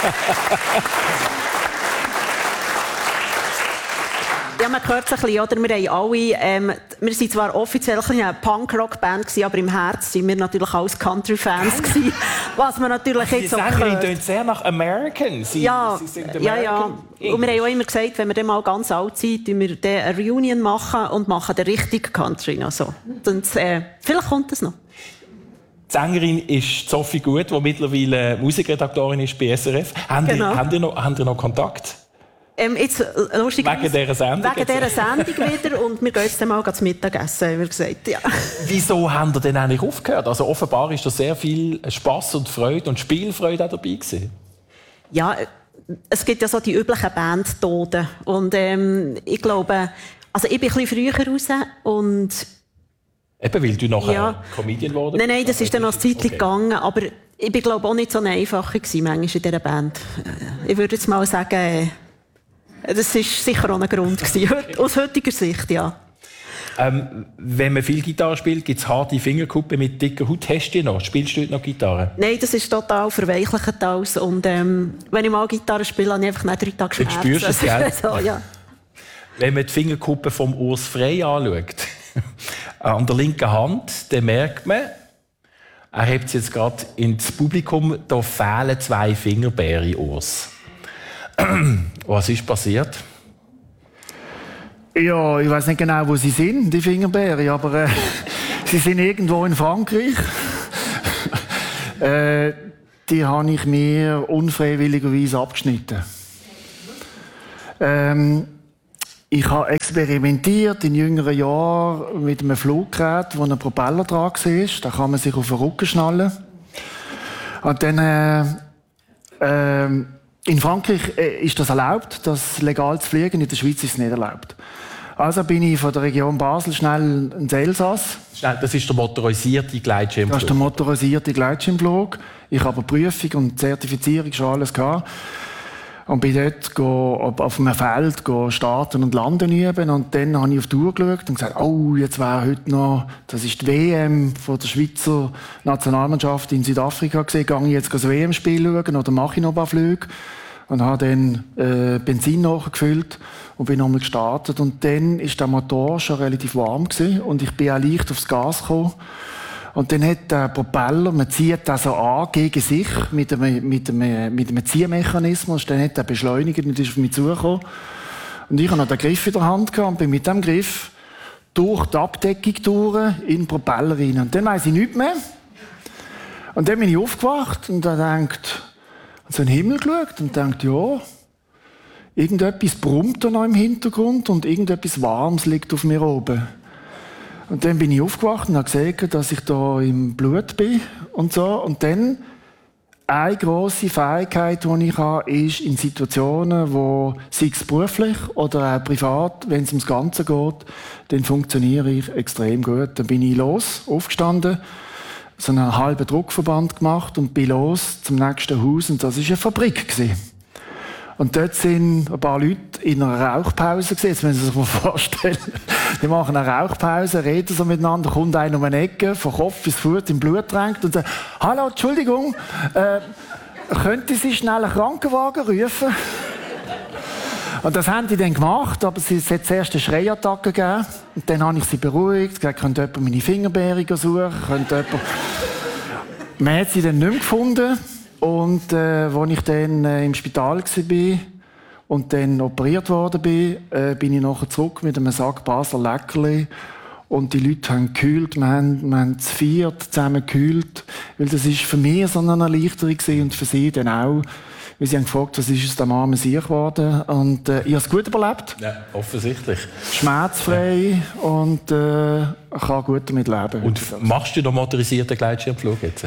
Ja, man hört es ein bisschen, oder? Wir haben alle, wir sind zwar offiziell eine Punk-Rock-Band gewesen, aber im Herzen sind wir natürlich alles Country-Fans gewesen, was man natürlich jetzt so hört. Die Sängerin tönt sehr nach American. Sie sind American. Ja. Und wir haben auch immer gesagt, wenn wir dann mal ganz alt sind, machen wir dann eine Reunion machen und machen den richtigen Country. Also, und, vielleicht kommt es noch. Die Sängerin ist Sophie Gut, die mittlerweile Musikredaktorin ist bei SRF. Haben ihr noch Kontakt? Jetzt, lustig, wegen dieser Sendung? Wegen dieser Sendung wieder. Und wir gehen jetzt mal zum Mittagessen, haben wir gesagt. Ja. Wieso haben ihr denn eigentlich aufgehört? Also offenbar ist da sehr viel Spass und Freude und Spielfreude auch dabei gewesen. Ja, es gibt ja so die üblichen Bandtoten. Und ich glaube, also ich bin ein bisschen früher raus und... Eben, weil du nachher Comedian geworden bist? Nein, das ist dann noch eine Zeit gegangen. Aber ich bin, glaube auch nicht so einfacher gewesen, manchmal in dieser Band. Ich würde jetzt mal sagen... Das war sicher auch ein Grund gewesen, aus heutiger Sicht, ja. Wenn man viel Gitarre spielt, gibt es harte Fingerkuppen mit dicker Haut. Hast du die noch? Spielst du noch Gitarre? Nein, das ist total verweichlichend alles. Und wenn ich mal Gitarre spiele, habe ich einfach nach 3 Tagen Schmerzen. Jetzt spürst du es, gell? So, ja. Wenn man die Fingerkuppen vom Urs Frey anschaut, an der linken Hand, dann merkt man, er hebt es jetzt gerade ins Publikum, da fehlen 2 Fingerbeere, Urs. Was ist passiert? Ja, ich weiß nicht genau, wo sie sind, die Fingerbeere, aber sie sind irgendwo in Frankreich. Die habe ich mir unfreiwilligerweise abgeschnitten. Ich habe experimentiert in jüngeren Jahren mit einem Fluggerät, wo ein Propeller dran war. Da kann man sich auf den Rücken schnallen. Und dann in Frankreich ist das erlaubt, das legal zu fliegen. In der Schweiz ist es nicht erlaubt. Also bin ich von der Region Basel schnell ins Elsass. Das ist der motorisierte Gleitschirmflug? Das ist der motorisierte Gleitschirmflug. Ich habe Prüfung und Zertifizierung schon alles gehabt. Und bin dort auf einem Feld starten und landen üben. Und dann habe ich auf die Uhr geschaut und gesagt, oh, jetzt wäre heute noch, das ist die WM von der Schweizer Nationalmannschaft in Südafrika gesehen. Gehe ich jetzt das WM-Spiel schauen oder mache ich noch ein paar Flüge? Und habe dann Benzin nachgefüllt und bin nochmal gestartet. Und dann war der Motor schon relativ warm gewesen. Und ich bin auch leicht aufs Gas gekommen. Und dann hat der Propeller, man zieht das so an gegen sich mit einem Ziehmechanismus. Dann hat er beschleunigt und ist auf mich zugekommen. Und ich hatte noch den Griff in der Hand und bin mit dem Griff durch die Abdeckung durch in den Propeller rein. Und dann weiss ich nichts mehr. Und dann bin ich aufgewacht und dann so in den Himmel geschaut und dachte, ja, irgendetwas brummt da noch im Hintergrund und irgendetwas Warmes liegt auf mir oben. Und dann bin ich aufgewacht und habe gesehen, dass ich da im Blut bin und so. Und dann eine grosse Fähigkeit, die ich habe, ist in Situationen, wo, sei es beruflich oder auch privat, wenn es ums Ganze geht, dann funktioniere ich extrem gut. Dann bin ich aufgestanden, so einen halben Druckverband gemacht und bin los zum nächsten Haus. Und das war eine Fabrik gewesen. Und dort sind ein paar Leute in einer Rauchpause gewesen. Jetzt müssen Sie sich mal vorstellen. Die machen eine Rauchpause, reden so miteinander, kommt einer um eine Ecke, von Kopf bis Fuß im Blut tränkt und sagt, hallo, Entschuldigung, könnte Sie schnell einen Krankenwagen rufen? Und das haben die dann gemacht, aber es hat zuerst eine Schreiattacke gegeben. Und dann habe ich sie beruhigt, gesagt, könnte jemand meine Fingerbeere suchen, könnte jemand... Man hat sie dann nicht mehr gefunden. Und als ich dann im Spital war und dann operiert worden bin, bin ich nachher zurück mit einem Sack Basler Leckerli. Und die Leute haben gekühlt, wir haben zu viert zusammen gekühlt. Weil das war für mich so eine Erleichterung und für sie dann auch. Weil sie haben gefragt, was ist aus dem armen Sieg geworden. Und ich habe es gut überlebt. Ja, offensichtlich. Schmerzfrei und kann gut damit leben. Und machst du den motorisierten Gleitschirmflug jetzt?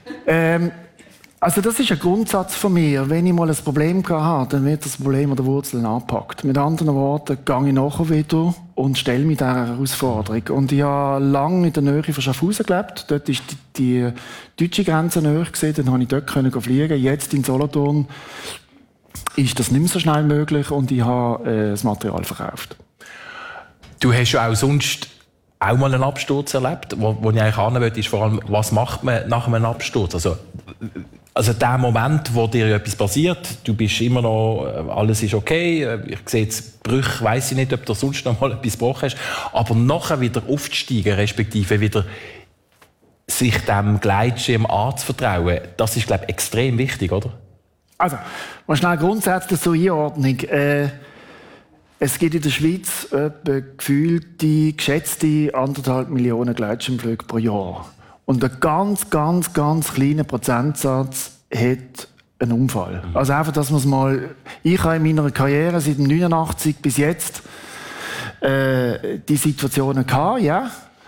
Also das ist ein Grundsatz von mir. Wenn ich mal ein Problem habe, dann wird das Problem an der Wurzel angepackt. Mit anderen Worten, gehe ich nachher wieder und stelle mich dieser Herausforderung. Und ich habe lange in der Nähe von Schaffhausen gelebt. Dort war die deutsche Grenze näher gewesen. Dann konnte ich dort fliegen. Jetzt in Solothurn ist das nicht mehr so schnell möglich und ich habe das Material verkauft. Du hast ja auch sonst auch mal einen Absturz erlebt. Wo ich eigentlich hin will, ist vor allem, was macht man nach einem Absturz? Also, Also der Moment, wo dir etwas passiert, du bist immer noch, alles ist okay, ich sehe jetzt Brüche, weiss ich nicht, ob du sonst noch mal etwas gebrochen hast, aber nachher wieder aufzusteigen, respektive wieder sich dem Gleitschirm anzuvertrauen, das ist, glaube ich, extrem wichtig, oder? Also, mal schnell grundsätzlich zur Einordnung. Es gibt in der Schweiz etwa gefühlte, geschätzte 1,5 Millionen Gleitschirmflüge pro Jahr. Und ein ganz kleiner Prozentsatz hat einen Unfall. Also einfach, dass man es mal... Ich habe in meiner Karriere seit 1989 bis jetzt die Situationen gehabt, ja.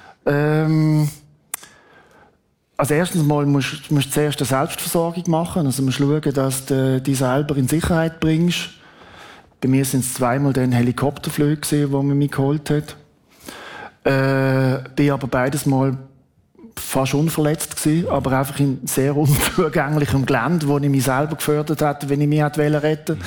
Also erstens mal musst du zuerst eine Selbstversorgung machen. Also musst schauen, dass du dich selber in Sicherheit bringst. Bei mir sind es zweimal dann Helikopterflüge, die man mich geholt hat. Bin aber beides Mal fast unverletzt gewesen, aber einfach in sehr unzugänglichem Gelände, wo ich mich selber gefördert hätte, wenn ich mich retten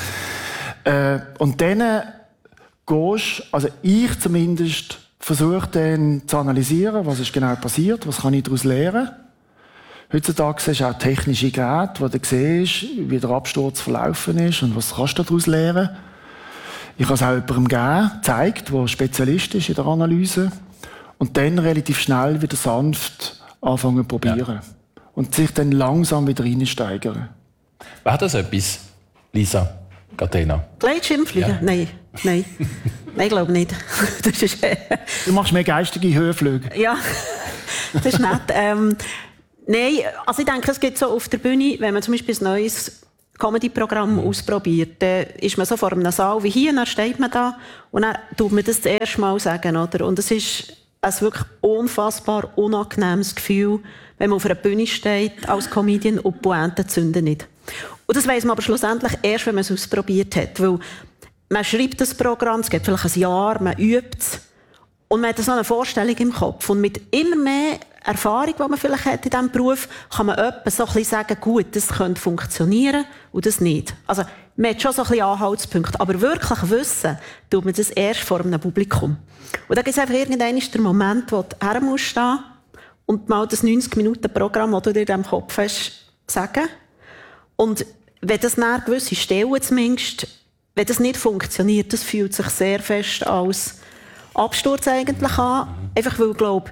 wollte. Und dann gehst, also ich zumindest, versuche dann zu analysieren, was ist genau passiert, was kann ich daraus lernen. Heutzutage siehst du auch technische Geräte, wo du siehst, wie der Absturz verlaufen ist und was kannst du daraus lernen. Ich habe es auch jemandem gegeben, gezeigt, der Spezialist ist in der Analyse. Und dann relativ schnell wieder sanft anfangen zu probieren. Ja. Und sich dann langsam wieder reinsteigern. Wäre das etwas, Lisa Catena? Gleitschirmfliegen? Ja. Nein. Nein, ich glaube nicht. Das ist, du machst mehr geistige Höhenflüge. Ja, das ist nett. Nein, also ich denke, es gibt so auf der Bühne, wenn man zum Beispiel ein neues Comedy-Programm ausprobiert, dann ist man so vor einem Saal wie hier, und dann steht man da und dann tut man das erste Mal sagen, oder? Und es ist ein wirklich unfassbar unangenehmes Gefühl, wenn man auf einer Bühne steht als Comedian und die Pointe zünden nicht. Und das weiss man aber schlussendlich erst, wenn man es ausprobiert hat. Weil man schreibt das Programm, es geht vielleicht ein Jahr, man übt es und man hat so eine Vorstellung im Kopf. Und mit immer mehr Erfahrung, die man vielleicht hat in diesem Beruf, kann man etwa so ein bisschen sagen, gut, das könnte funktionieren und das nicht. Also man hat schon so ein bisschen Anhaltspunkte, aber wirklich wissen, tut man das erst vor einem Publikum. Und dann gibt es einfach irgendwann den Moment, wo du her musst stehen und mal das 90-Minuten-Programm, das du dir in deinem Kopf hast, sagen. Und wenn das nach gewisse Stellen zumindest, wenn das nicht funktioniert, das fühlt sich sehr fest als Absturz eigentlich an. Einfach weil, ich glaube,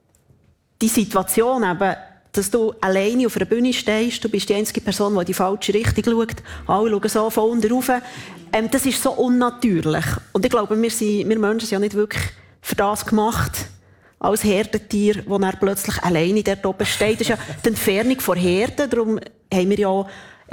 die Situation eben, dass du alleine auf einer Bühne stehst, du bist die einzige Person, die in die falsche Richtung schaut, alle schauen so von unten rauf, das ist so unnatürlich. Und ich glaube, wir Menschen sind ja nicht wirklich für das gemacht, als Herdentier, wo er plötzlich alleine dort oben steht. Das ist ja die Entfernung von Herden, darum haben wir ja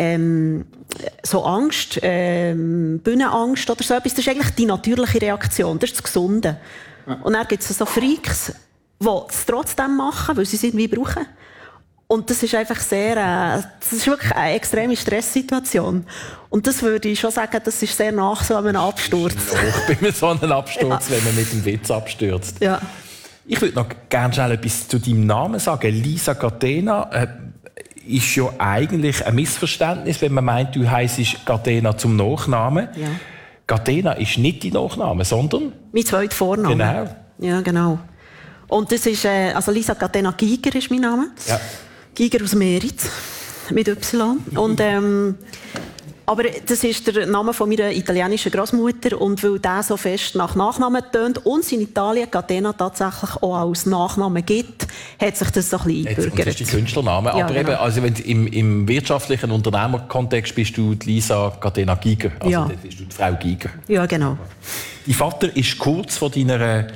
so Angst, Bühnenangst oder so etwas. Das ist eigentlich die natürliche Reaktion, das ist das Gesunde. Und dann gibt es so Freaks, die es trotzdem machen, weil sie es irgendwie brauchen. Und das ist einfach das ist wirklich eine extreme Stresssituation. Und das würde ich schon sagen, das ist sehr nach so einem Absturz. Bei so einem Absturz, wenn man mit dem Witz abstürzt. Ja. Ich würde noch gerne schnell etwas zu deinem Namen sagen. Lisa Catena ist ja eigentlich ein Missverständnis, wenn man meint, du heisst Catena zum Nachnamen. Ja. Catena ist nicht dein Nachname, sondern? Mein zweiter Vorname. Genau. Ja, genau. Und das ist, also Lisa Catena Giger ist mein Name. Ja. Giger aus Meritz, mit Y. Und, aber das ist der Name von meiner italienischen Großmutter. Und weil der so fest nach Nachnamen tönt und es in Italien Catena tatsächlich auch als Nachname gibt, hat sich das so ein bisschen eingebürgert. Das ist die Künstlername. Ja, aber genau. Eben, also wenn du im wirtschaftlichen Unternehmerkontext bist du die Lisa Catena Giger. Also ja. Dort bist du die Frau Giger. Ja, genau. Dein Vater ist kurz vor deiner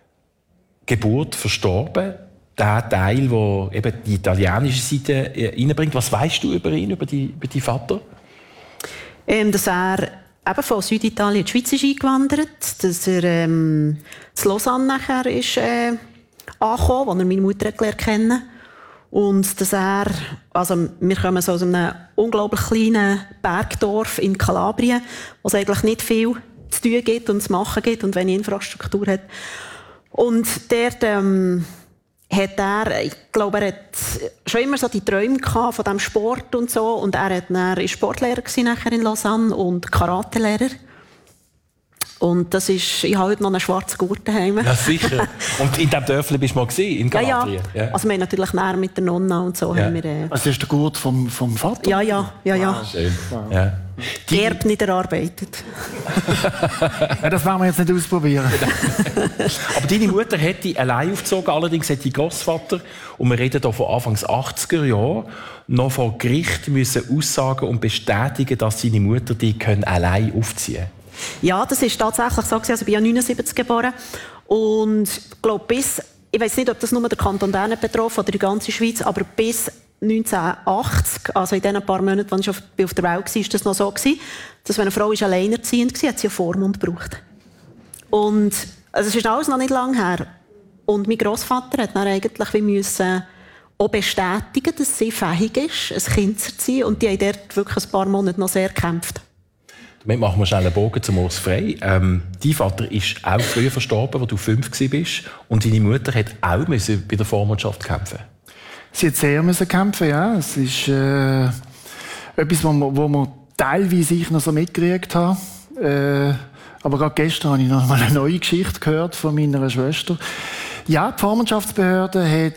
Geburt verstorben. Der Teil, der eben die italienische Seite reinbringt. Was weißt du über ihn, über deinen Vater? Dass er eben von Süditalien in die Schweiz ist eingewandert, dass er in Lausanne nachher ist angekommen, wo er meine Mutter kennen. Und dass er, also wir kommen so aus einem unglaublich kleinen Bergdorf in Kalabrien, wo es eigentlich nicht viel zu tun gibt und zu machen gibt und wenig Infrastruktur hat. Und dort hat er, ich glaube, er hat schon immer so die Träume gehabt von diesem Sport und so. Und er war Sportlehrer nachher in Lausanne und Karatelehrer. Und das ist, ich habe heute noch einen schwarzen Gurt daheim. Ja, sicher. Und in diesem Dörfli bist du mal gesehen, in Galatrien? Ja. Also wir haben natürlich näher mit der Nonna und so. Ja. Haben wir, Also das ist der Gurt vom Vater? Ja. Schön. Ja. Erb nicht erarbeitet. Ja, das werden wir jetzt nicht ausprobieren. Aber deine Mutter hätte allein aufgezogen, allerdings hätte dein Grossvater, und wir reden hier von Anfangs 80er Jahren, noch vor Gericht müssen aussagen und bestätigen, dass seine Mutter die allein aufziehen können. Ja, das ist tatsächlich so. Also ich bin ja 79 geboren. Und ich glaube, ich weiß nicht, ob das nur der Kanton Bern betroffen oder die ganze Schweiz, aber bis 1980, also in den paar Monaten, als ich auf der Welt war, war das noch so, dass wenn eine Frau alleinerziehend war, hat sie einen Vormund gebraucht. Und also es ist alles noch nicht lange her. Und mein Grossvater hat dann eigentlich müssen auch bestätigen, dass sie fähig ist, ein Kind zu erziehen. Und die haben dort wirklich ein paar Monate noch sehr gekämpft. Damit machen wir schnell einen Bogen zum Urs Frey. Dein Vater ist auch früher verstorben, als du 5 warst. Und deine Mutter hat auch bei der Vormundschaft kämpfen. Sie hat sehr kämpfen, ja. Es ist etwas, wo man teilweise ich noch so mitgekriegt habe. Aber gerade gestern habe ich noch mal eine neue Geschichte gehört von meiner Schwester. Ja, die Vormundschaftsbehörde hat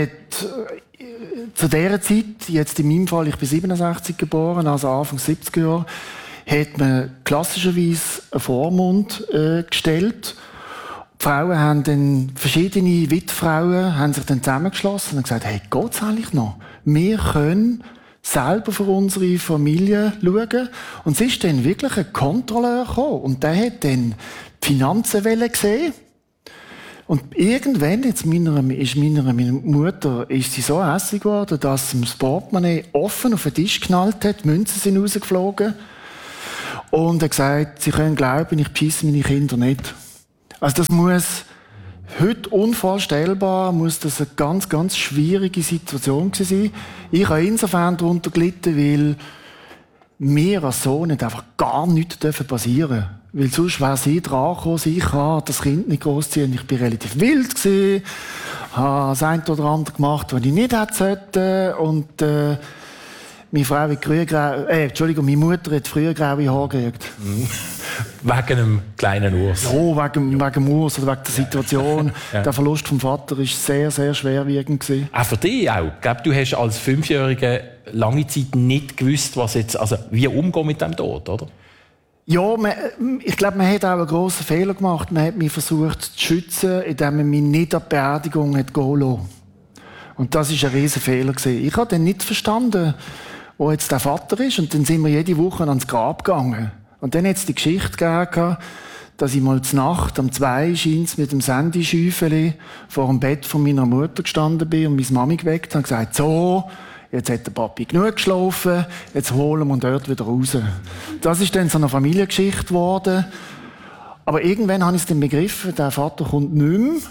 zu dieser Zeit, jetzt in meinem Fall, ich bin 67 geboren, also Anfang 70er Jahre, hat man klassischerweise einen Vormund gestellt. Die Frauen haben dann, verschiedene Witfrauen haben sich dann zusammengeschlossen und gesagt, hey, geht's eigentlich noch? Wir können selber für unsere Familie schauen. Und es ist dann wirklich ein Kontrolleur gekommen. Und der hat dann die Finanzen gesehen. Und irgendwann, jetzt meiner Mutter, ist sie so hässlich geworden, dass sie das Portemonnaie offen auf den Tisch geknallt hat, die Münzen sind rausgeflogen. Und er hat gesagt, Sie können glauben, ich beschisse meine Kinder nicht. Also das muss heute unvorstellbar, muss das eine ganz, ganz schwierige Situation sein. Ich habe insofern darunter gelitten, weil mir als Sohn nicht einfach gar nichts passieren dürfen. Weil sonst wäre sie dran gekommen, ich kann das Kind nicht großziehen. Ich war relativ wild gewesen, habe das eine oder andere gemacht, was ich nicht hätte sollte. Und meine Mutter hat früher graue Haare gekriegt. Wegen einem kleinen Urs? Ja, wegen dem Urs oder wegen der Situation. Ja. Der Verlust vom Vater war sehr, sehr schwerwiegend gewesen. Auch für dich auch? Ich glaube, du hast als 5-Jähriger lange Zeit nicht gewusst, wie umgehen mit dem Tod, oder? Ja, ich glaube, man hat auch einen grossen Fehler gemacht. Man hat mich versucht zu schützen, indem man mich nicht an die Beerdigung gehen lassen. Und das war ein riesen Fehler. Ich habe dann nicht verstanden, wo jetzt der Vater ist. Und dann sind wir jede Woche ans Grab gegangen. Und dann hat es die Geschichte gegeben, dass ich mal zur Nacht um 2 scheint's mit dem Sandy-Schäufeli vor dem Bett von meiner Mutter gestanden bin und meine Mami geweckt habe und gesagt, so, jetzt hat der Papi genug geschlafen, jetzt holen wir ihn dort wieder raus. Das ist dann so eine Familiengeschichte geworden. Aber irgendwann habe ich es dann begriffen, der Vater kommt nicht mehr.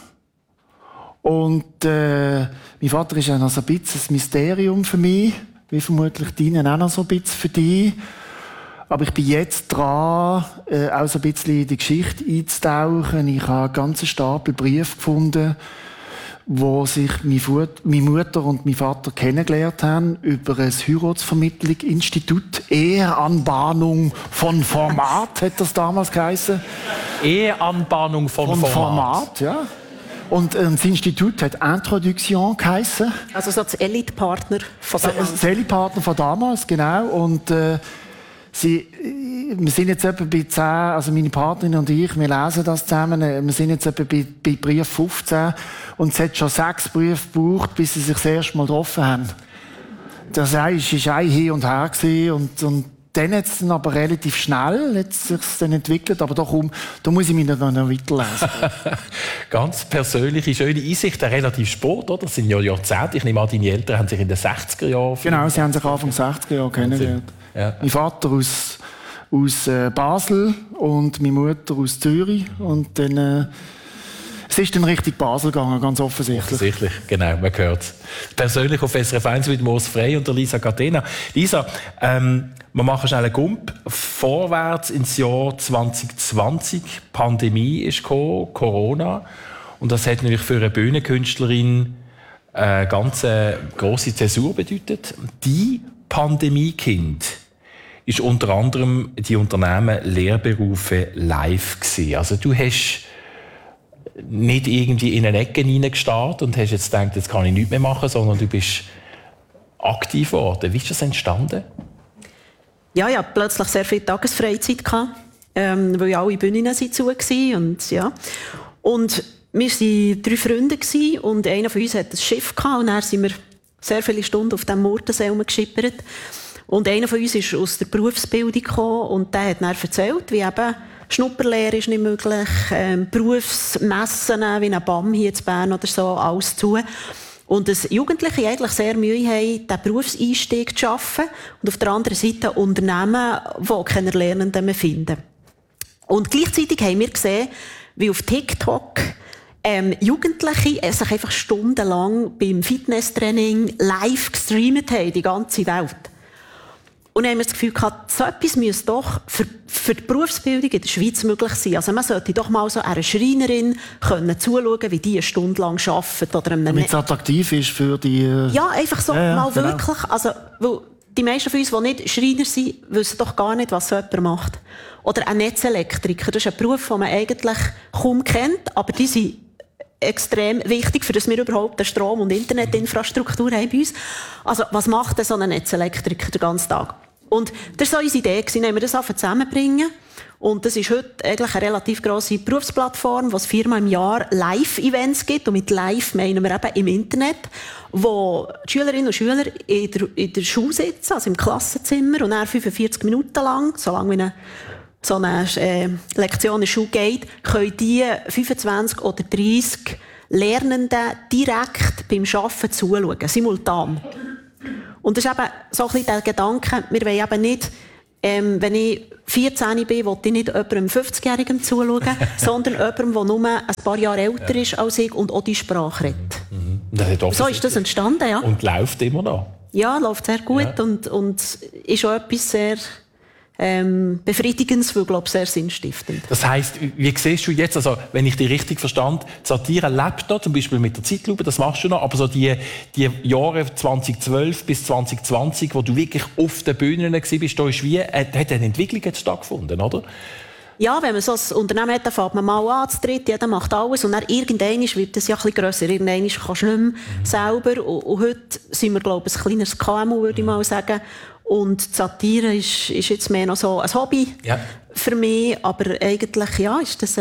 Und mein Vater ist ja noch so ein bisschen ein Mysterium für mich, wie vermutlich deine auch noch so ein bisschen für dich. Aber ich bin jetzt dran, auch so ein bisschen in die Geschichte einzutauchen. Ich habe einen ganzen Stapel Briefe gefunden, wo sich meine Mutter und mein Vater kennengelernt haben über ein Heiratsvermittlungsinstitut. Eheanbahnung von Format, hat das damals geheißen. Eheanbahnung von Format, ja. Und das Institut hat Introduction geheißen. Also so das Elite-Partner von damals. Das Elite-Partner von damals, genau. Und wir sind jetzt etwa bei 10, also meine Partnerin und ich, wir lesen das zusammen, wir sind jetzt etwa bei Brief 15 und es hat schon 6 Briefe gebraucht, bis sie sich das erste Mal getroffen haben. Das war ein Hin und Her und dann hat es dann aber relativ schnell sich dann entwickelt, aber da muss ich mich noch weiterlesen. Ganz persönliche, schöne Einsicht, relativ spät, oder? Das sind ja Jahrzehnte. Ich nehme an, deine Eltern haben sich in den 60er Jahren... Genau, sie haben sich Anfang 60er Jahre kennengelernt. Ja. Mein Vater aus Basel und meine Mutter aus Zürich. Und dann... es ist dann Richtung Basel gegangen, ganz offensichtlich. Offensichtlich, genau, man hört es. Persönlich auf SRF 1 mit Urs Frey und der Lisa Catena. Lisa, wir machen schnell einen Gump vorwärts ins Jahr 2020. Die Pandemie ist gekommen, Corona. Und das hat natürlich für eine Bühnenkünstlerin ganz grosse Zäsur bedeutet. Die Pandemie-Kind ist unter anderem die Unternehmen Lehrberufe live gewesen. Also du hast nicht irgendwie in eine Ecke hineingestarrt und hast jetzt gedacht, jetzt kann ich nichts mehr machen, sondern du bist aktiv geworden. Wie ist das entstanden? Ja, ich hatte plötzlich sehr viel Tagesfreizeit, weil alle Bühnen zu waren. Und wir waren 3 Freunde und einer von uns hatte ein Schiff und dann sind wir sehr viele Stunden auf dem Murtensee geschippert. Und einer von uns ist aus der Berufsbildung gekommen und der hat dann erzählt, wie eben Schnupperlehre ist nicht möglich, Berufsmessen wie ein BAM hier in Bern oder so, alles zu. Und dass Jugendliche eigentlich sehr Mühe haben, diesen Berufseinstieg zu schaffen und auf der anderen Seite Unternehmen, die keine Lernenden mehr finden. Und gleichzeitig haben wir gesehen, wie auf TikTok Jugendliche sich einfach stundenlang beim Fitnesstraining live gestreamt haben, die ganze Welt. Und dann haben wir das Gefühl gehabt, so etwas müsste doch für die Berufsbildung in der Schweiz möglich sein. Also man sollte doch mal so einer Schreinerin zuschauen, wie die eine Stunde lang arbeitet. Damit es attraktiv ist für die... Ja, einfach so mal genau. Wirklich. Also, weil die meisten von uns, die nicht Schreiner sind, wissen doch gar nicht, was so jemand macht. Oder ein Netzelektriker. Das ist ein Beruf, den man eigentlich kaum kennt, aber die sind extrem wichtig, für dass wir überhaupt eine Strom- und Internetinfrastruktur haben bei uns. Also, was macht denn so ein Netzelektriker den ganzen Tag? Und das war so unsere Idee, dass wir das zusammenbringen. Und das ist heute eigentlich eine relativ grosse Berufsplattform, wo es 4-mal im Jahr Live-Events gibt. Und mit Live meinen wir eben im Internet, wo die Schülerinnen und Schüler in der Schule sitzen, also im Klassenzimmer, und dann 45 Minuten lang, so lange wie so eine Lektion in der Schule geht, können die 25 oder 30 Lernenden direkt beim Arbeiten zuschauen, simultan. Und das ist eben so ein bisschen der Gedanke, wir wollen eben nicht, wenn ich 14 bin, will ich nicht jemandem 50-Jährigen zuschauen, sondern jemandem, der nur ein paar Jahre älter ist als ich und auch die Sprache redet. So ist das entstanden, ja. Und läuft immer noch? Ja, läuft sehr gut und ist auch etwas sehr befriedigendes, weil, glaube ich, sehr sinnstiftend. Das heisst, wie siehst du jetzt, also wenn ich dich richtig verstand, Satire lebt noch, zum Beispiel mit der Zeitlupe, das machst du noch, aber so die Jahre 2012 bis 2020, wo du wirklich auf den Bühnen warst, da ist wie, hat eine Entwicklung jetzt stattgefunden, oder? Ja, wenn man so ein Unternehmen hat, dann fängt man mal an zu dritt, jeder macht alles und dann irgendwann wird es ja ein bisschen grösser, irgendwann kannst du nicht mehr selber und heute sind wir, glaube ich, ein kleines KMU, würde ich mal sagen. Und die Satire ist jetzt mehr noch so ein Hobby für mich, aber eigentlich hat das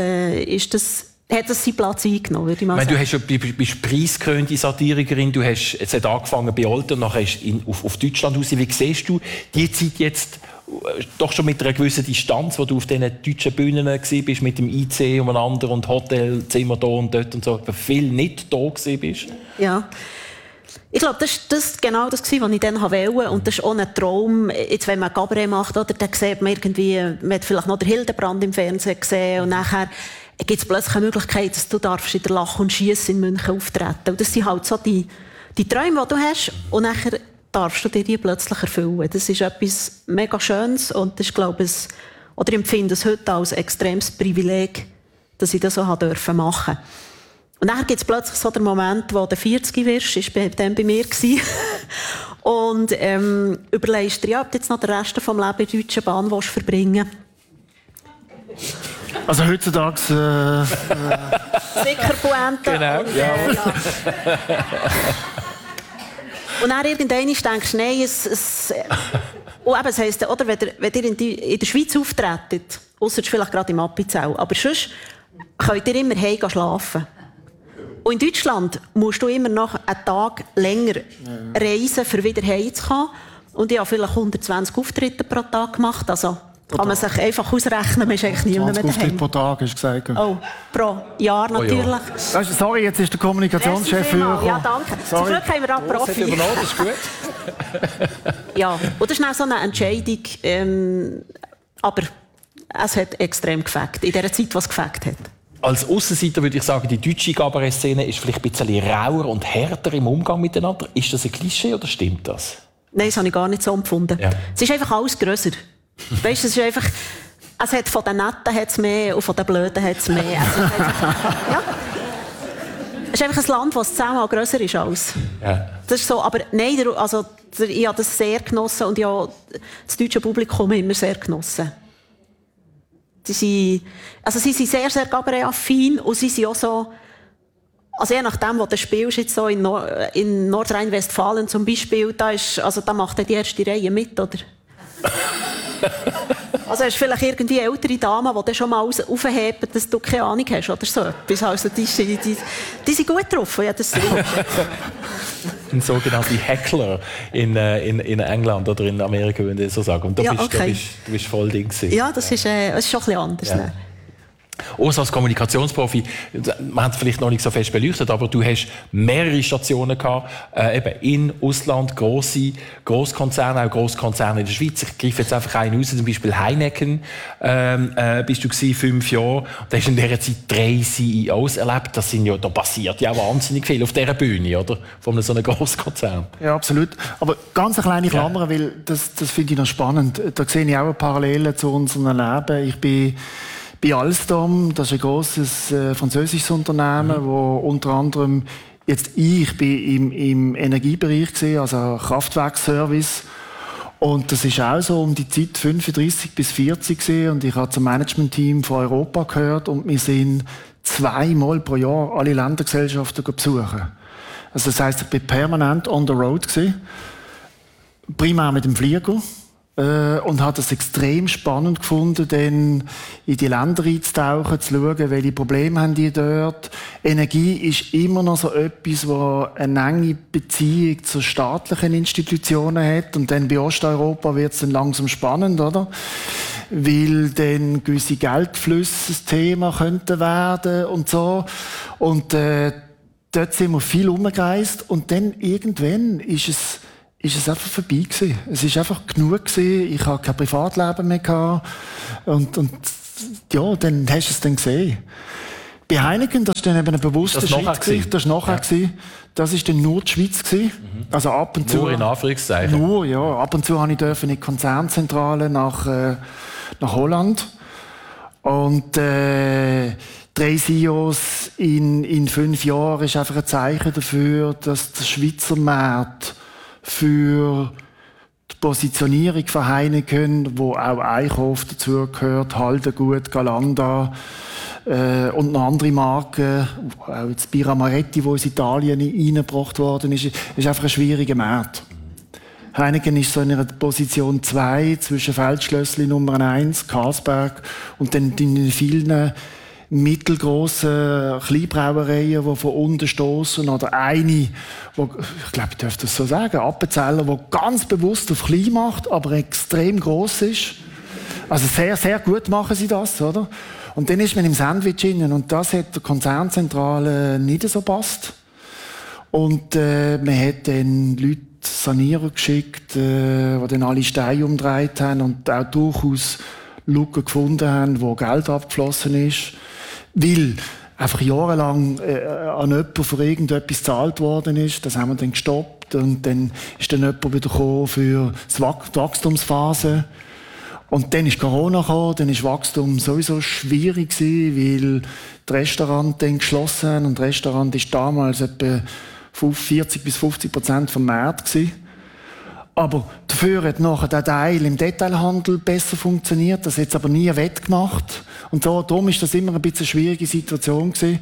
seinen Platz eingenommen, würde ich mal sagen. Du bist preisgekrönte Satirikerin, es hat angefangen bei Olten und nachher ist auf Deutschland raus. Wie siehst du die Zeit jetzt doch schon mit einer gewissen Distanz, wo du auf diesen deutschen Bühnen warst, mit dem IC umeinander und Hotelzimmer da und dort und so, viel nicht da bist? Ja. Ich glaube, das war genau das, was ich dann wollte. Und das ist auch ein Traum. Jetzt, wenn man Cabaret macht, oder, dann sieht man irgendwie, man hat vielleicht noch den Hildebrand im Fernsehen gesehen. Und nachher gibt es plötzlich eine Möglichkeit, dass du in der Lach- und Schiess in München auftreten. Und das sind halt so die Träume, die du hast. Und nachher darfst du dir die plötzlich erfüllen. Das ist etwas mega Schönes. Und das ist, glaube ich, oder ich empfinde es heute als extremes Privileg, dass ich das so machen durfte. Und dann gibt es plötzlich so den Moment, wo du 40 wirst, das war dann bei mir. Und überlegst dir, ob du jetzt noch den Rest des Lebens in der Deutschen Bahn verbringen willst. Also heutzutage... Sicher Pointe. Genau, Und dann irgendwann denkst du, nein, es heisst, oder, wenn ihr in der Schweiz auftretet, ausser vielleicht gerade im Appenzell, aber sonst könnt ihr immer heim schlafen. Und in Deutschland musst du immer noch einen Tag länger reisen, um wieder heimzukommen. Und ich habe vielleicht 120 Auftritte pro Tag gemacht. Also kann man sich einfach ausrechnen, man ist eigentlich niemand mehr daheim. 20 Auftritte pro Tag, hast du gesagt. Oh, pro Jahr natürlich. Ja. Sorry, jetzt ist der Kommunikationschef für... Ja, danke. Zum Glück haben wir auch Profi. Das ist gut. Ja, und das ist auch so eine Entscheidung. Aber es hat extrem gefällt, in der Zeit, was es gefällt hat. Als Aussenseiter würde ich sagen, die deutsche Cabaret-Szene ist vielleicht ein bisschen rauer und härter im Umgang miteinander. Ist das ein Klischee oder stimmt das? Nein, das habe ich gar nicht so empfunden. Ja. Es ist einfach alles grösser. Weißt, es ist einfach, es hat von den Netten hat's mehr und von den Blöden hat es mehr. Ja. Es ist einfach ein Land, das 10-mal grösser ist als. Ja. Das ist so, aber nein, ich habe das sehr genossen und ja, das deutsche Publikum immer sehr genossen. Sie sind sehr, sehr Cabaret-affin und sie sind auch so, also je nachdem, wo du spielst, jetzt so in Nordrhein-Westfalen zum Beispiel, da macht die erste Reihe mit, oder? Also hast du vielleicht irgendwie ältere Damen, die dann schon mal aufheben, dass du keine Ahnung hast oder so etwas. Also die sind gut drauf, ja, das ein sogenannter Heckler in England oder in Amerika, würde ich so sagen. Und du bist voll Ding gewesen. Ja, das ist schon ein bisschen anders. Ja. Auch als Kommunikationsprofi, man hat es vielleicht noch nicht so fest beleuchtet, aber du hast mehrere Stationen gehabt, eben in Ausland, Grosskonzerne, auch Grosskonzerne in der Schweiz. Ich greife jetzt einfach einen raus, zum Beispiel Heineken, bist du gewesen, 5 Jahre. Da hast du in dieser Zeit 3 CEOs erlebt. Da passiert ja wahnsinnig viel auf dieser Bühne, oder? Von so einem Grosskonzern. Ja, absolut. Aber ganz eine kleine Klammer, weil das finde ich noch spannend. Da sehe ich auch eine Parallele zu unserem Leben. Ich bin bei Alstom, das ist ein grosses französisches Unternehmen, wo unter anderem ich bin im Energiebereich gesehen, also Kraftwerkservice. Und das ist auch so um die Zeit 35 bis 40 gesehen. Und ich habe zum Managementteam von Europa gehört und wir sind 2-mal pro Jahr alle Ländergesellschaften besuchen. Also das heisst, ich bin permanent on the road gewesen, primär mit dem Flieger. Und habe es extrem spannend gefunden, dann in die Länder einzutauchen, zu schauen, welche Probleme haben die dort. Energie ist immer noch so etwas, was eine enge Beziehung zu staatlichen Institutionen hat. Und dann bei Osteuropa wird es dann langsam spannend, oder? Weil dann gewisse Geldflüsse das Thema könnten werden und so. Und dort sind wir viel umgereist und dann irgendwann ist es einfach vorbei gewesen. Es ist einfach genug gewesen. Ich hatte kein Privatleben mehr gehabt. Und ja, dann hast du es dann gesehen. Bei Heineken, das war dann eben ein bewusster Schritt gewesen. Das war nachher gewesen. Das war dann nur die Schweiz gewesen. Also ab und zu. Nur in Anführungszeichen. Nur, ja. Ab und zu durfte ich in die Konzernzentrale nach Holland. Und 3 CEOs in 5 Jahren ist einfach ein Zeichen dafür, dass der Schweizer Markt für die Positionierung von Heineken, wo auch Eichhoff dazugehört, Haldengut, Galanda und noch andere Marken, auch jetzt Birra Moretti, wo aus Italien reingebracht worden ist einfach ein schwieriger Markt. Heineken ist so in einer Position 2 zwischen Feldschlössli Nummer 1, Carlsberg und dann in vielen mittelgroßen Kleinbrauereien, die von unten stoßen, oder eine, wo, ich glaube, ich darf das so sagen, Appenzeller, die ganz bewusst auf klein macht, aber extrem gross ist. Also sehr, sehr gut machen sie das, oder? Und dann ist man im Sandwich innen und das hat der Konzernzentrale nicht so gepasst. Und man hat dann Leute Sanierer geschickt, die dann alle Steine umgedreht haben und auch durchaus Lücken gefunden haben, wo Geld abgeflossen ist. Weil einfach jahrelang an jemanden für irgendetwas gezahlt worden ist. Das haben wir dann gestoppt. Und dann ist dann jemand wieder gekommen für die Wachstumsphase. Und dann ist Corona gekommen, dann ist Wachstum sowieso schwierig gewesen, weil die Restaurants dann geschlossen haben. Und das Restaurant ist damals etwa 40 bis 50% vom Markt gewesen. Aber dafür hat nachher der Teil im Detailhandel besser funktioniert. Das hat es aber nie wettgemacht. Und so, darum ist das immer ein bisschen eine schwierige Situation gewesen.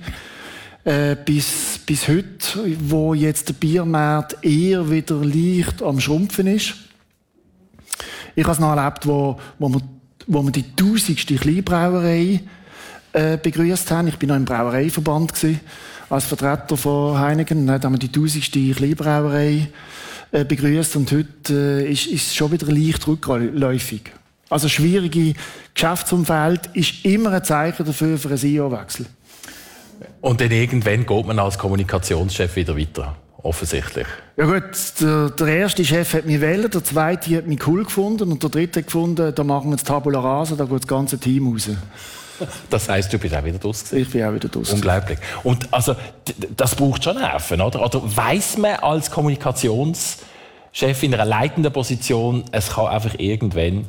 Bis heute, wo jetzt der Biermarkt eher wieder leicht am Schrumpfen ist. Ich habe es noch erlebt, wo wir die 1000. Kleinbrauerei begrüßt haben. Ich bin noch im Brauereiverband gewesen, als Vertreter von Heineken. Dann haben wir die 1000. Kleinbrauerei begrüßt und heute ist es schon wieder leicht rückläufig. Also schwierige Geschäftsumfeld ist immer ein Zeichen dafür für einen CEO-Wechsel. Und dann irgendwann geht man als Kommunikationschef wieder weiter, offensichtlich. Ja gut, der erste Chef hat mich wählen, der zweite hat mich cool gefunden und der dritte hat gefunden, da machen wir jetzt Tabula Rasa, da geht das ganze Team raus. Das heisst, du bist auch wieder draussen? Ich bin auch wieder draussen. Unglaublich. Und also, das braucht schon Nerven, oder? Oder weiss man als Kommunikationschef in einer leitenden Position, es kann einfach irgendwann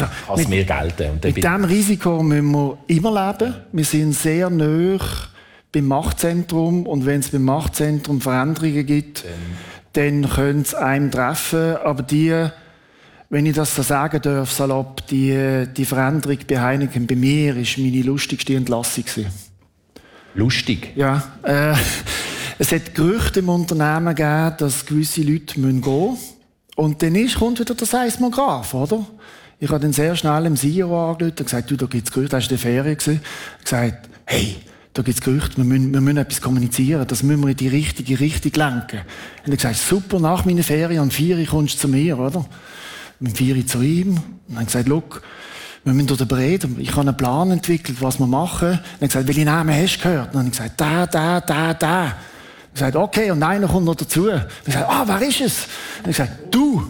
mehr gelten? Mit diesem Risiko müssen wir immer leben. Wir sind sehr nahe beim Machtzentrum. Und wenn es beim Machtzentrum Veränderungen gibt, dann können es einem treffen. Aber wenn ich das so sagen darf, salopp, die Veränderung bei Heineken bei mir war meine lustigste Entlassung. Lustig? Ja. Es hat Gerüchte im Unternehmen gegeben, dass gewisse Leute gehen müssen. Und dann kommt wieder der Seismograph, oder? Ich habe dann sehr schnell dem CEO angerufen und gesagt, da gibt es Gerüchte, das war in der Ferien. Ich habe gesagt, hey, da gibt es Gerüchte, wir müssen etwas kommunizieren, das müssen wir in die richtige Richtung lenken. Und er gesagt, super, nach meiner Ferien um 4 Uhr kommst du zu mir, oder? Mit 4 Uhr zu ihm. Und er gesagt, look, wir müssen darüber reden. Ich habe einen Plan entwickelt, was wir machen. Und er gesagt, welche Namen hast du gehört? Und dann habe ich gesagt, da. Ich gesagt, okay, und einer kommt noch dazu. Ich gesagt, wer ist es? Und ich gesagt, du.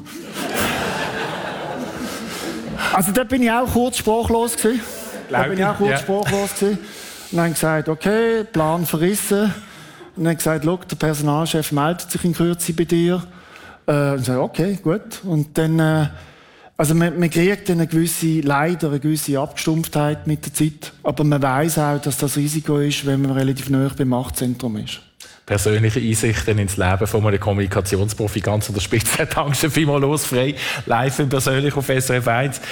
Also da bin ich auch kurz sprachlos gewesen. Und dann habe ich gesagt, okay, Plan verrissen. Und dann habe ich gesagt, schau, der Personalchef meldet sich in Kürze bei dir. Und ich gesagt, okay, gut. Und dann, also man kriegt dann leider eine gewisse Abgestumpftheit mit der Zeit. Aber man weiss auch, dass das Risiko ist, wenn man relativ nahe beim Machtzentrum ist. Persönliche Einsichten ins Leben von einem Kommunikationsprofi ganz an der Spitze. Danke vielmals, Urs Frey, live und persönlich auf SRF 1.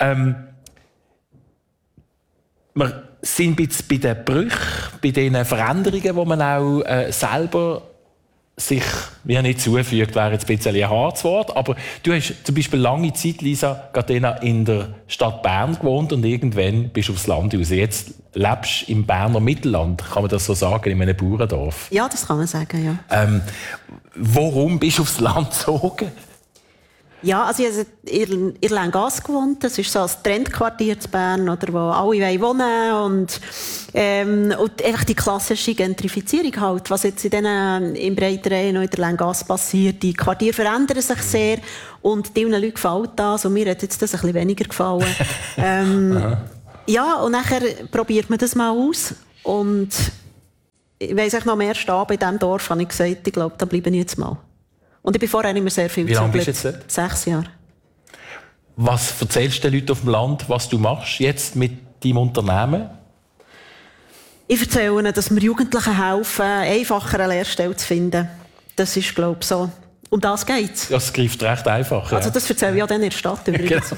Wir sind jetzt bei den Brüchen, bei den Veränderungen, die man auch selber sich nicht zufügt, wäre jetzt ein bisschen ein hartes Wort, aber du hast zum Beispiel lange Zeit, Lisa Gardena, in der Stadt Bern gewohnt und irgendwann bist du aufs Land raus. Jetzt lebst du im Berner Mittelland, kann man das so sagen, in einem Bauerndorf? Ja, das kann man sagen, ja. Warum bist du aufs Land gezogen? Ja, also ich habe in Langas gewohnt. Das ist so ein Trendquartier in Bern, oder, wo alle wohnen und einfach die klassische Gentrifizierung halt, was jetzt im Breiteren und in der Langas passiert. Die Quartiere verändern sich sehr und vielen Leuten gefällt das und mir hat jetzt das ein bisschen weniger gefallen. Ja, und nachher probiert man das mal aus und ich weiss noch, am ersten Abend in diesem Dorf habe ich gesagt, ich glaube, da bleibe ich jetzt mal. Und ich bin vorher immer sehr viel Wie lange bist du jetzt dort? 6 Jahre. Was erzählst du den Leuten auf dem Land, was du machst jetzt mit deinem Unternehmen? Ich erzähle ihnen, dass wir Jugendlichen helfen, einfacher eine Lehrstelle zu finden. Das ist, glaube ich, so. Um das geht es. Das greift recht einfach. Also das erzähle ich auch dann in der Stadt übrigens.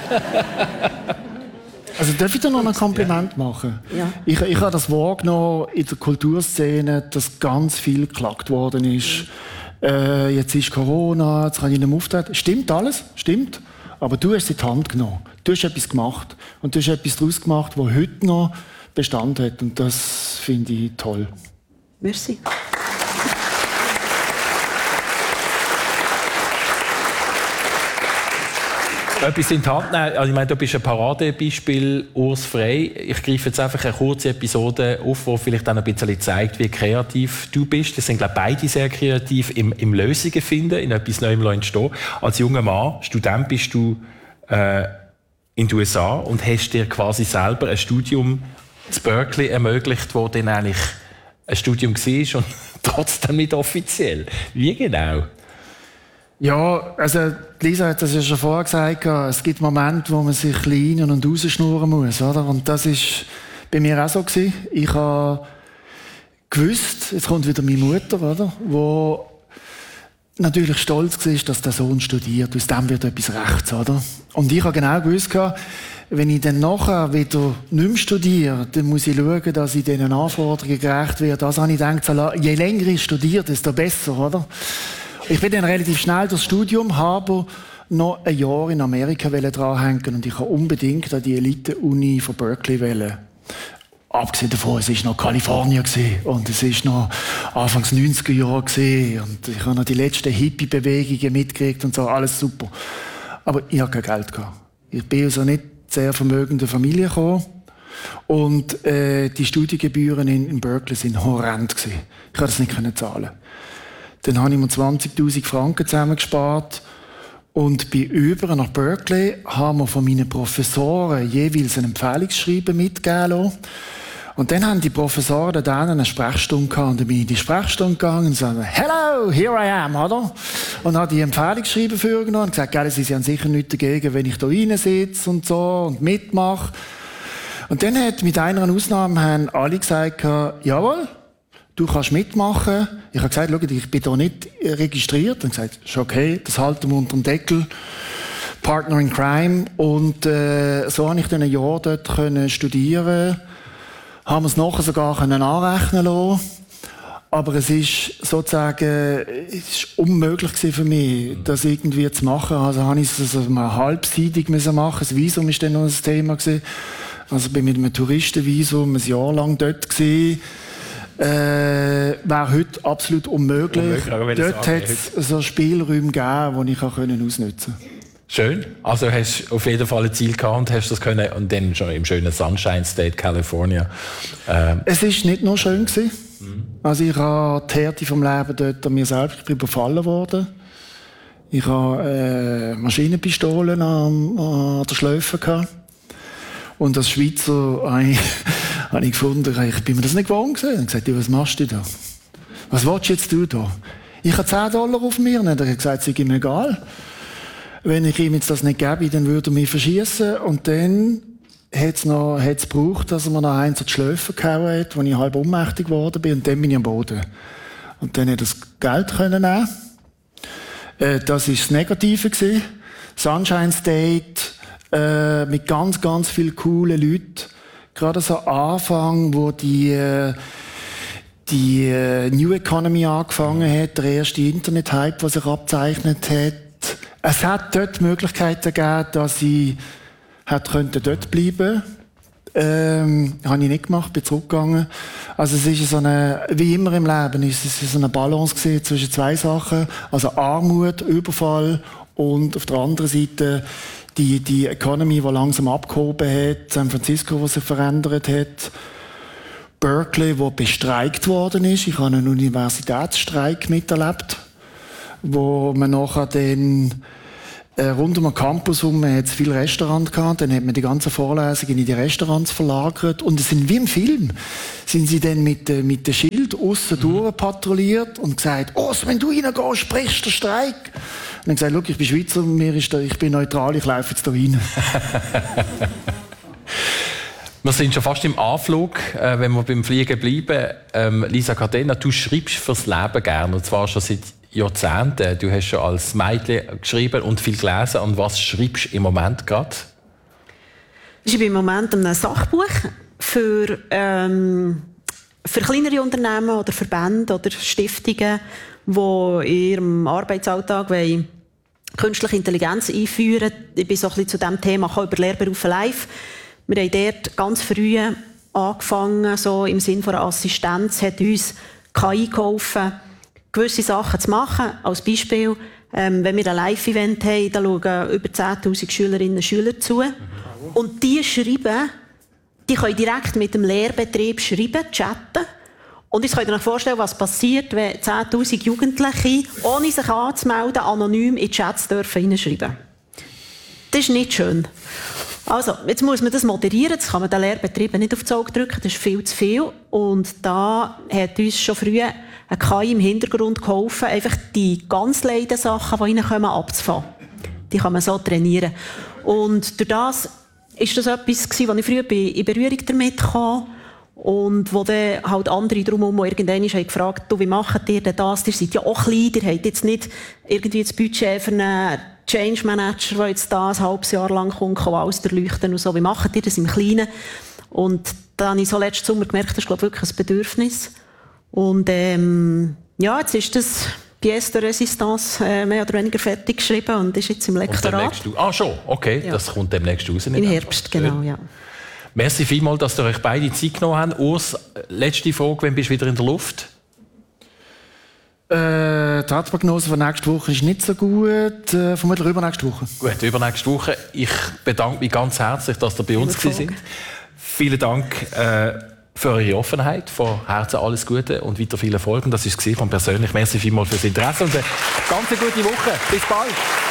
Also darf ich da noch ein Kompliment machen? Ja. Ich habe das wahrgenommen in der Kulturszene, dass ganz viel geklagt worden ist. Jetzt ist Corona, jetzt kann ich nicht mehr auftreten. Stimmt alles, stimmt. Aber du hast es in die Hand genommen. Du hast etwas gemacht. Und du hast etwas daraus gemacht, das heute noch Bestand hat. Und das finde ich toll. Merci. Etwas in die Hand nehmen. Also ich meine, du bist ein Paradebeispiel, Urs Frey. Ich greife jetzt einfach eine kurze Episode auf, die vielleicht auch ein bisschen zeigt, wie kreativ du bist. Das sind, glaube ich, beide sehr kreativ im Lösungen finden, in etwas Neuem entstehen. Als junger Mann, Student, bist du in den USA und hast dir quasi selber ein Studium in Berkeley ermöglicht, wo dann eigentlich ein Studium war und trotzdem nicht offiziell. Wie genau? Ja, also Lisa hat das ja schon vorher gesagt, es gibt Momente, wo man sich klein und rausschnurren muss, oder? Und das ist bei mir auch so gewesen. Ich habe gewusst, jetzt kommt wieder meine Mutter, oder? Wo natürlich stolz war, dass der Sohn studiert, aus dem wird etwas rechts, oder? Und ich habe genau gewusst, wenn ich dann nachher wieder nicht mehr studiere, dann muss ich schauen, dass ich diesen Anforderungen gerecht werde. Also habe ich gedacht, je länger ich studiere, desto besser, oder? Ich bin dann relativ schnell durchs Studium, habe noch ein Jahr in Amerika dranhängen und ich wollte unbedingt an die Elite-Uni von Berkeley wollen. Abgesehen davon, es war noch Kalifornien und es war noch Anfangs 90er Jahre und ich habe noch die letzten Hippie-Bewegungen mitgekriegt und so, alles super. Aber ich hatte kein Geld gehabt. Ich bin aus einer nicht sehr vermögenden Familie gekommen und die Studiengebühren in Berkeley waren horrend. Ich konnte das nicht zahlen. Dann habe ich mir 20'000 Franken zusammengespart und bin über nach Berkeley, haben wir von meinen Professoren jeweils ein Empfehlungsschreiben mitgegeben lassen. Und dann haben die Professoren da eine Sprechstunde gehabt und dann bin ich in die Sprechstunde gegangen und sagte, «Hello, here I am», oder? Und habe die Empfehlungsschreiben vorgenommen und gesagt, sie haben sicher nichts dagegen, wenn ich da reinsitze und so und mitmache. Und dann hat mit einer Ausnahme haben alle gesagt, «Jawohl, du kannst mitmachen. Ich habe gesagt, schau, ich bin hier nicht registriert. Und gesagt, ist okay, das halten wir unter dem Deckel. Partner in Crime. Und so habe ich dann ein Jahr dort studieren. Haben wir es nachher sogar anrechnen lassen. Aber es ist sozusagen unmöglich für mich, das irgendwie zu machen. Also habe ich es mal halbseitig machen. Das Visum war dann noch ein Thema. Also bin mit einem Touristenvisum ein Jahr lang dort gewesen. Wäre heute absolut unmöglich. Dort hat es so Spielräume gegeben, die ich ausnutzen konnte. Schön. Also hast du auf jeden Fall ein Ziel gehabt und hast das können, und dann schon im schönen Sunshine State, California. Es war nicht nur schön gewesen. Also ich habe die Härte vom Leben dort an mir selbst, ich bin überfallen worden. Ich habe Maschinenpistolen an der Schläfe gehabt. Und als Schweizer habe ich gefunden, ich bin mir das nicht gewohnt gewesen. Ich habe gesagt, was machst du da? Was willst du jetzt da? Ich habe $10 auf mir. Und er hat gesagt, es ist ihm egal. Wenn ich ihm jetzt das nicht gebe, dann würde er mich verschießen. Und dann hat es gebraucht, dass er mir noch eins an die Schläfe gehauen hat, als ich halb ohnmächtig geworden bin. Und dann bin ich am Boden. Und dann hat er das Geld nehmen. Das war das Negative gewesen. Sunshine State, mit ganz, ganz vielen coolen Leuten. Gerade so am Anfang, wo die New Economy angefangen hat, der erste Internet-Hype, der sich abzeichnet hat. Es hat dort Möglichkeiten gegeben, dass ich dort bleiben könnte. Habe ich nicht gemacht, bin zurückgegangen. Also es ist wie immer im Leben, es ist so eine Balance gewesen zwischen zwei Sachen. Also Armut, Überfall und auf der anderen Seite die Economy, die langsam abgehoben hat, San Francisco, was sich verändert hat, Berkeley, wo bestreikt worden ist. Ich habe einen Universitätsstreik miterlebt, wo man nachher dann rund um den Campus herum hat es viele Restaurants gehabt, dann hat man die ganzen Vorlesungen in die Restaurants verlagert und es sind wie im Film, sind sie dann mit dem Schild aussen durch patrouilliert und gesagt, wenn du reingehst, brichst der Streik. Und dann gesagt, schau, ich bin Schweizer, ich bin neutral, ich laufe jetzt da rein. Wir sind schon fast im Anflug, wenn wir beim Fliegen bleiben. Lisa Cadena, du schreibst fürs Leben gerne, und zwar schon seit Jahrzehnten. Du hast schon als Mädchen geschrieben und viel gelesen. Und was schreibst du im Moment gerade? Ich schreibe im Moment ein Sachbuch für kleinere Unternehmen oder Verbände oder Stiftungen, die in ihrem Arbeitsalltag künstliche Intelligenz einführen. Ich bin so ein bisschen zu diesem Thema über Lehrberufe live. Wir haben dort ganz früh angefangen, so im Sinne von einer Assistenz, hat uns KI geholfen, gewisse Sachen zu machen. Als Beispiel, wenn wir ein Live-Event haben, da schauen über 10'000 Schülerinnen und Schüler zu. Und die können direkt mit dem Lehrbetrieb schreiben, chatten. Und jetzt könnt ihr euch vorstellen, was passiert, wenn 10'000 Jugendliche, ohne sich anzumelden, anonym in Chats hineinschreiben dürfen. Das ist nicht schön. Also, jetzt muss man das moderieren, das kann man den Lehrbetrieben nicht auf das Auge drücken, das ist viel zu viel. Und da hat uns schon früh ein KI im Hintergrund geholfen, einfach die ganz leiden Sachen, die reinkommen, abzufangen. Die kann man so trainieren. Und durch das ist das etwas gewesen, wo ich früher in Berührung damit kam. Und wo dann halt andere drumherum irgendwann haben gefragt, wie macht ihr denn das? Ihr seid ja auch klein, ihr habt jetzt nicht irgendwie das Budget für einen Change Manager, der jetzt da ein halbes Jahr lang kommt, kann alles durchleuchten und so. Wie macht ihr das im Kleinen? Und da habe ich so letzten Sommer gemerkt, das ist, glaube ich, wirklich ein Bedürfnis. Und jetzt ist das Pièce de Résistance mehr oder weniger fertig geschrieben und ist jetzt im Lektorat. Schon? Okay, ja. Das kommt demnächst raus. Im Herbst, genau, ja. Merci vielmals, dass ihr euch beide Zeit genommen habt. Urs, letzte Frage, wann bist du wieder in der Luft? Die Herzprognose von nächster Woche ist nicht so gut. Vermutlich übernächste Woche. Gut, übernächste Woche. Ich bedanke mich ganz herzlich, dass ihr bei uns sind. Vielen Dank für eure Offenheit. Von Herzen alles Gute und weiter viel Erfolg. Und das war es von persönlich. Merci vielmals fürs Interesse und eine ganz gute Woche. Bis bald.